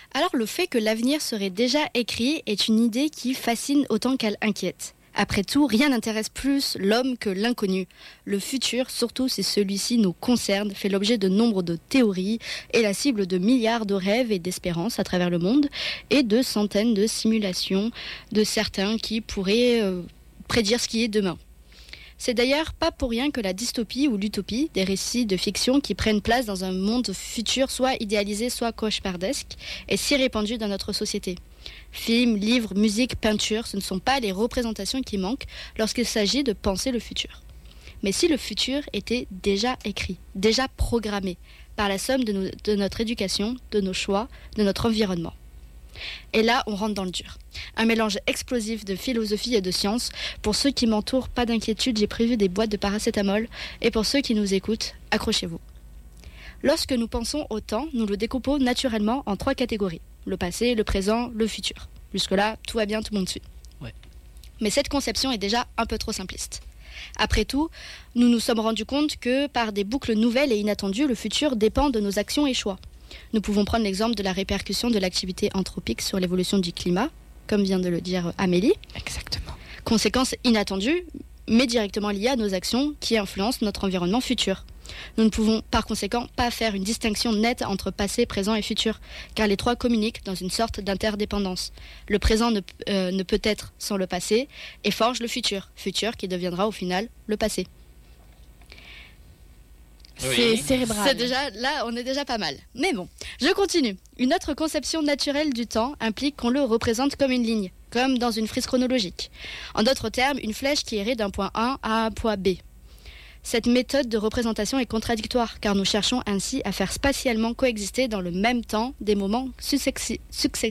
Alors le fait que l'avenir serait déjà écrit est une idée qui fascine autant qu'elle inquiète. Après tout, rien n'intéresse plus l'homme que l'inconnu. Le futur, surtout si celui-ci nous concerne, fait l'objet de nombre de théories et la cible de milliards de rêves et d'espérances à travers le monde et de centaines de simulations de certains qui pourraient prédire ce qui est demain. C'est d'ailleurs pas pour rien que la dystopie ou l'utopie, des récits de fiction qui prennent place dans un monde futur soit idéalisé, soit cauchemardesque, est si répandue dans notre société. Films, livres, musique, peinture, ce ne sont pas les représentations qui manquent lorsqu'il s'agit de penser le futur. Mais si le futur était déjà écrit, déjà programmé, par la somme de notre éducation, de nos choix, de notre environnement. Et là, on rentre dans le dur. Un mélange explosif de philosophie et de science. Pour ceux qui m'entourent, pas d'inquiétude, j'ai prévu des boîtes de paracétamol. Et pour ceux qui nous écoutent, accrochez-vous. Lorsque nous pensons au temps, nous le découpons naturellement en 3 catégories. Le passé, le présent, le futur. Jusque-là, tout va bien, tout le monde suit. Ouais. Mais cette conception est déjà un peu trop simpliste. Après tout, nous nous sommes rendus compte que par des boucles nouvelles et inattendues, le futur dépend de nos actions et choix. Nous pouvons prendre l'exemple de la répercussion de l'activité anthropique sur l'évolution du climat, comme vient de le dire Amélie. Exactement. Conséquence inattendue, mais directement liée à nos actions qui influencent notre environnement futur. Nous ne pouvons par conséquent pas faire une distinction nette entre passé, présent et futur, car les 3 communiquent dans une sorte d'interdépendance. Le présent ne peut être sans le passé et forge le futur qui deviendra au final le passé. Oui. C'est cérébral. C'est déjà, là, on est déjà pas mal. Mais bon, je continue. Une autre conception naturelle du temps implique qu'on le représente comme une ligne, comme dans une frise chronologique. En d'autres termes, une flèche qui irait d'un point A à un point B. Cette méthode de représentation est contradictoire, car nous cherchons ainsi à faire spatialement coexister dans le même temps des moments successifs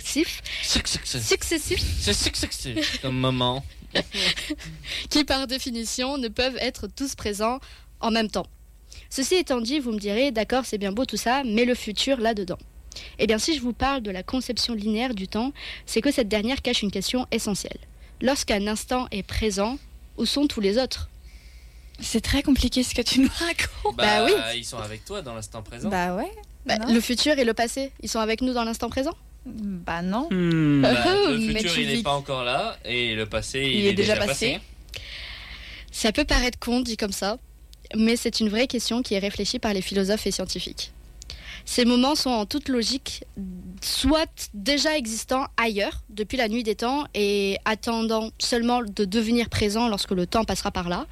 C'est successif comme moment. qui, par définition, ne peuvent être tous présents en même temps. Ceci étant dit, vous me direz, d'accord, c'est bien beau tout ça, mais le futur là-dedans. Eh bien, si je vous parle de la conception linéaire du temps, c'est que cette dernière cache une question essentielle. Lorsqu'un instant est présent, où sont tous les autres ? C'est très compliqué ce que tu nous racontes. Bah oui. Ils sont avec toi dans l'instant présent. Bah ouais. Non. Le futur et le passé, ils sont avec nous dans l'instant présent ? Bah non. Le Mais futur, tu il n'est vis- pas encore là. Et le passé, Il est déjà passé. Ça peut paraître con dit comme ça, mais c'est une vraie question qui est réfléchie par les philosophes et scientifiques. Ces moments sont en toute logique soit déjà existants ailleurs, depuis la nuit des temps, et attendant seulement de devenir présents lorsque le temps passera par là.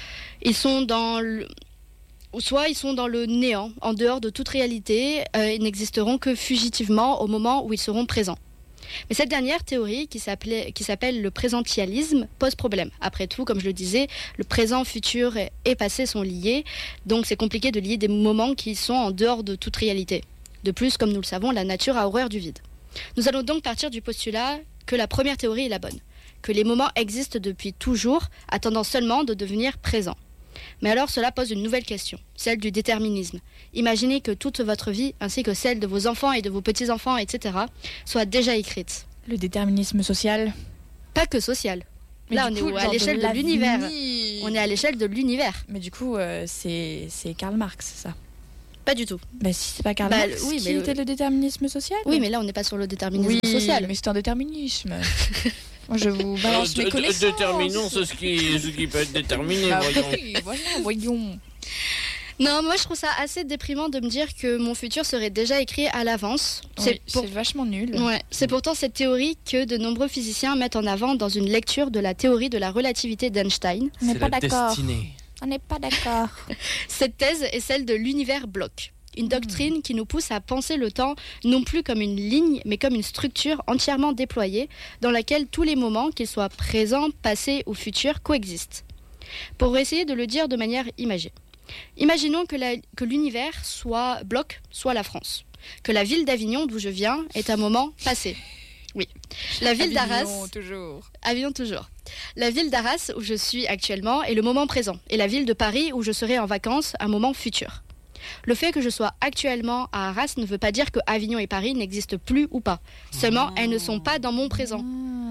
Soit ils sont dans le néant, en dehors de toute réalité, ils n'existeront que fugitivement au moment où ils seront présents. Mais cette dernière théorie, qui s'appelle le présentialisme, pose problème. Après tout, comme je le disais, le présent, futur et passé sont liés, donc c'est compliqué de lier des moments qui sont en dehors de toute réalité. De plus, comme nous le savons, la nature a horreur du vide. Nous allons donc partir du postulat que la première théorie est la bonne, que les moments existent depuis toujours, attendant seulement de devenir présents. Mais alors cela pose une nouvelle question, celle du déterminisme. Imaginez que toute votre vie, ainsi que celle de vos enfants et de vos petits-enfants, etc., soit déjà écrite. Le déterminisme social. Pas que social. Mais Là, du on coup, est à genre l'échelle de l'avenir. l'univers. On est à l'échelle de l'univers. Mais du coup, c'est Karl Marx, ça. Pas du tout. Bah si c'est pas Karl Bah, Marx oui, qui mais était le déterminisme social. Oui, mais là, on n'est pas sur le déterminisme oui, social. mais c'est un déterminisme. Moi, je vous balance mes connaissances. Déterminons ce qui peut être déterminé, Bah voyons. oui, voilà, voyons. Non, moi, je trouve ça assez déprimant de me dire que mon futur serait déjà écrit à l'avance. Oui, c'est vachement nul. Ouais, c'est pourtant cette théorie que de nombreux physiciens mettent en avant dans une lecture de la théorie de la relativité d'Einstein. On n'est C'est pas la d'accord. destinée. On n'est pas d'accord. Cette thèse est celle de l'univers bloc. Une doctrine qui nous pousse à penser le temps non plus comme une ligne, mais comme une structure entièrement déployée dans laquelle tous les moments, qu'ils soient présents, passés ou futurs, coexistent. Pour essayer de le dire de manière imagée. Imaginons que l'univers soit bloc, soit la France. Que la ville d'Avignon, d'où je viens, est un moment passé. Oui. La ville d'Arras... toujours. Avignon toujours. La ville d'Arras, où je suis actuellement, est le moment présent. Et la ville de Paris, où je serai en vacances, un moment futur. Le fait que je sois actuellement à Arras ne veut pas dire que Avignon et Paris n'existent plus ou pas. Seulement, elles ne sont pas dans mon présent.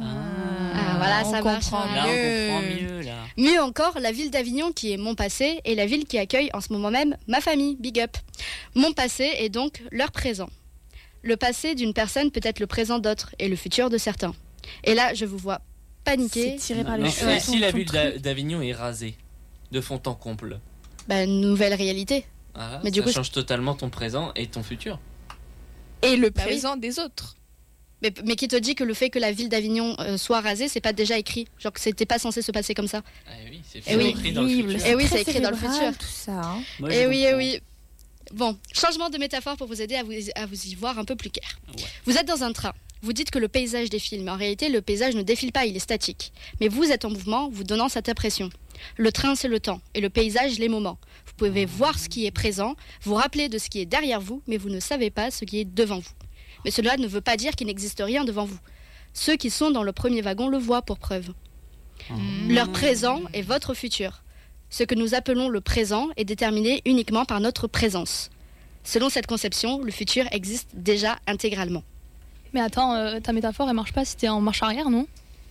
Ah, voilà, ça marche. comprend Là, on mieux. comprend mieux, là. Mieux encore, la ville d'Avignon, qui est mon passé, est la ville qui accueille en ce moment même ma famille, big up. Mon passé est donc leur présent. Le passé d'une personne peut être le présent d'autres et le futur de certains. Et là, je vous vois paniquer. C'est tiré par les Mais cheveux. si la Ton ville truc. d'Avignon est rasée, de fond en comble, Nouvelle réalité. ah, Mais du ça coup, change totalement ton présent et ton futur. Et le Bah oui. présent des autres. Mais qui te dit que le fait que la ville d'Avignon soit rasée, c'est pas déjà écrit? Genre que c'était pas censé se passer comme ça. Ah oui, c'est Eh oui. écrit dans le Horrible, futur. Eh oui, très c'est écrit dans le cérébral, futur. tout ça. Hein. Moi, Eh je oui, comprends. oui. Bon, changement de métaphore pour vous aider à vous y voir un peu plus clair. Ouais. Vous êtes dans un train. Vous dites que le paysage défile, mais en réalité, le paysage ne défile pas, il est statique. Mais vous êtes en mouvement, vous donnant cette impression. Le train, c'est le temps, et le paysage, les moments. Vous pouvez voir ce qui est présent, vous rappeler de ce qui est derrière vous, mais vous ne savez pas ce qui est devant vous. Mais cela ne veut pas dire qu'il n'existe rien devant vous. Ceux qui sont dans le premier wagon le voient pour preuve. Leur présent est votre futur. Ce que nous appelons le présent est déterminé uniquement par notre présence. Selon cette conception, le futur existe déjà intégralement. Mais attends, ta métaphore, elle marche pas si t'es en marche arrière, non?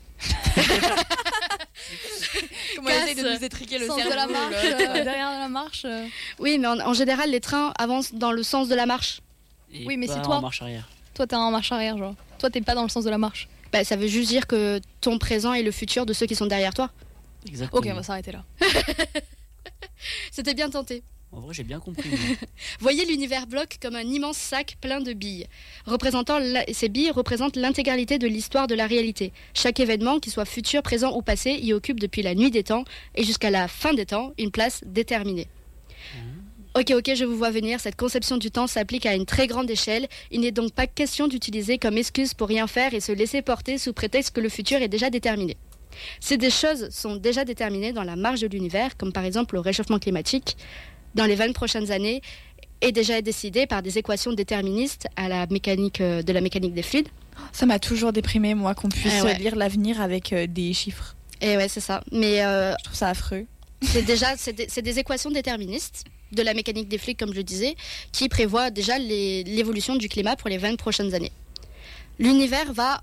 Comment Casse, essayer de nous étriquer le Sens cerveau de la marche, là. derrière la marche. Oui, mais en général, les trains avancent dans le sens de la marche. Et Oui, mais pas c'est toi. en marche arrière. Toi, t'es en marche arrière, genre. Toi, t'es pas dans le sens de la marche. Ça veut juste dire que ton présent est le futur de ceux qui sont derrière toi. Exactement. Ok, on va s'arrêter là. C'était bien tenté. En vrai, j'ai bien compris. moi. Voyez l'univers bloc comme un immense sac plein de billes. Ces billes représentent l'intégralité de l'histoire de la réalité. Chaque événement, qu'il soit futur, présent ou passé, y occupe depuis la nuit des temps et jusqu'à la fin des temps une place déterminée. Ok, je vous vois venir. Cette conception du temps s'applique à une très grande échelle. Il n'est donc pas question d'utiliser comme excuse pour rien faire et se laisser porter sous prétexte que le futur est déjà déterminé. Si des choses sont déjà déterminées dans la marge de l'univers, comme par exemple le réchauffement climatique, dans les 20 prochaines années, est déjà décidé par des équations déterministes à la mécanique de la mécanique des fluides. Ça m'a toujours déprimé, moi, qu'on puisse Ah ouais. lire l'avenir avec des chiffres. Et ouais, c'est ça. Mais Je trouve ça affreux. c'est des équations déterministes de la mécanique des fluides, comme je disais, qui prévoient déjà l'évolution du climat pour les 20 prochaines années. L'univers va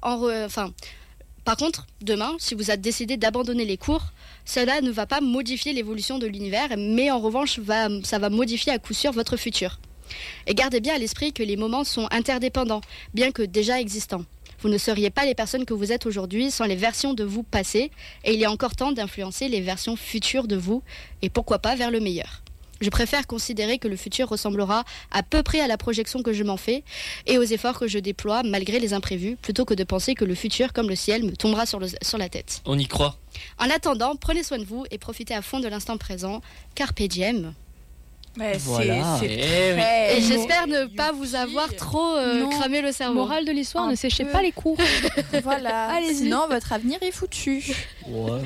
par contre, demain, si vous avez décidé d'abandonner les cours, cela ne va pas modifier l'évolution de l'univers, mais en revanche, ça va modifier à coup sûr votre futur. Et gardez bien à l'esprit que les moments sont interdépendants, bien que déjà existants. Vous ne seriez pas les personnes que vous êtes aujourd'hui sans les versions de vous passées, et il y a encore temps d'influencer les versions futures de vous, et pourquoi pas vers le meilleur. Je préfère considérer que le futur ressemblera à peu près à la projection que je m'en fais et aux efforts que je déploie malgré les imprévus, plutôt que de penser que le futur, comme le ciel, me tombera sur la tête. On y croit. En attendant, prenez soin de vous et profitez à fond de l'instant présent. Carpe diem. Ouais, Voilà. c'est Eh oui. très Et beau. j'espère ne pas vous avoir trop Non. cramé le cerveau. Morale de l'histoire, Un ne séchez peu. pas les cours. Voilà. Allez-y. Sinon, votre avenir est foutu. Ouais.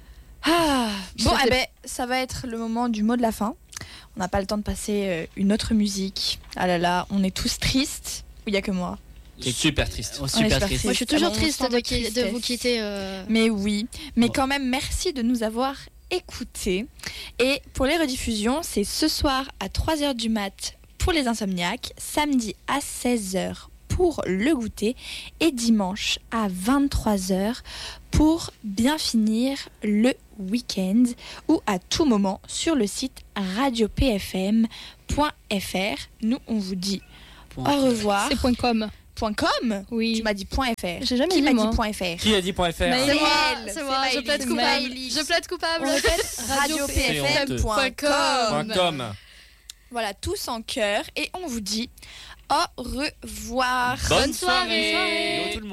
Ah, bon, Ça fait- ça va être le moment du mot de la fin. On n'a pas le temps de passer une autre musique. Ah là là, on est tous tristes. Il n'y a que moi. Super triste. Oh, super super triste. triste. Moi, je suis toujours On triste sent de, votre de vous tristesse. quitter. Mais oui, mais Oh. quand même, merci de nous avoir écoutés. Et pour les rediffusions, c'est ce soir à 3h du mat pour les insomniaques, samedi à 16h pour le goûter et dimanche à 23h pour bien finir le week-end ou à tout moment sur le site radiopfm.fr. Nous, on vous dit au revoir. C'est .com. .com. Oui. Tu m'as dit .fr. J'ai jamais Qui dit, m'a moi. dit .fr. Qui a dit .fr? Mais- C'est moi, Maëlle, c'est moi, je plaide c'est coupable. Maëlle. Je plaide coupable. On répète radiopfm.com. .com. Voilà, tous en cœur et on vous dit au revoir. Bonne soirée. soirée. Yo, tout le monde.